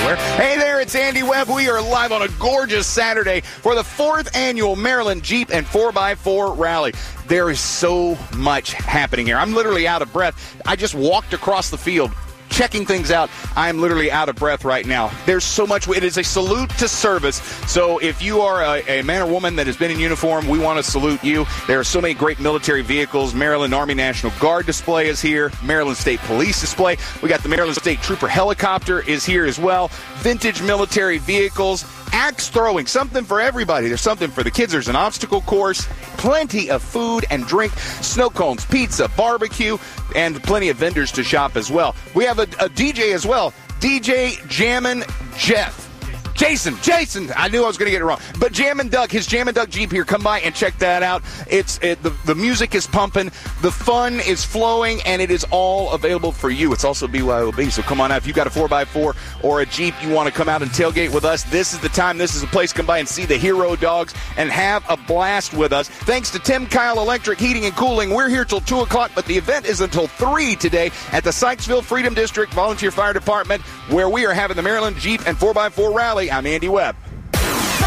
anywhere. Hey there, it's Andy Webb. We are live on a gorgeous Saturday for the 4th annual Maryland Jeep and 4x4 Rally. There is so much happening here. I'm literally out of breath. I just walked across the field checking things out. I'm literally out of breath right now. There's so much. It is a salute to service. So if you are a man or woman that has been in uniform, we want to salute you. There are so many great military vehicles. Maryland Army National Guard display is here. Maryland State Police display. We got the Maryland State Trooper helicopter is here as well. Vintage military vehicles. Axe throwing, something for everybody. There's something for the kids. There's an obstacle course, plenty of food and drink, snow cones, pizza, barbecue, and plenty of vendors to shop as well. We have a DJ as well, DJ Jammin' Jason, I knew I was going to get it wrong. But Jammin' Doug, his Jammin' Doug Jeep here, come by and check that out. The music is pumping, the fun is flowing, and it is all available for you. It's also BYOB, so come on out. If you've got a 4x4 or a Jeep, you want to come out and tailgate with us, this is the time, this is the place. Come by and see the Hero Dogs and have a blast with us. Thanks to Tim Kyle Electric Heating and Cooling. We're here till 2 o'clock, but the event is until 3 today at the Sykesville Freedom District Volunteer Fire Department, where we are having the Maryland Jeep and 4x4 Rally. I'm Andy Webb.